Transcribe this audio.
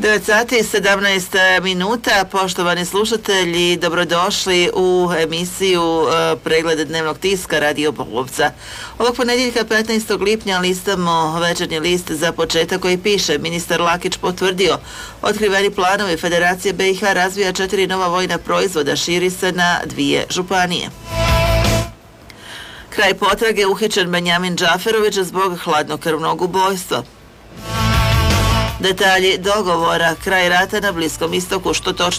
9 sati i 17 minuta, poštovani slušatelji, dobrodošli u emisiju Pregled dnevnog tiska Radio Bogovca. Ovog ponedjeljka 15. lipnja listamo Večernji list za početak koji piše: ministar Lakić potvrdio, otkriveni planovi Federacije BiH razvija 4 nova vojna proizvoda, širi se na 2 županije. Kraj potrage, uhićen Benjamin Džaferović zbog hladnokrvnog ubojstva. Detalji dogovora, kraj rata na Bliskom istoku, što točno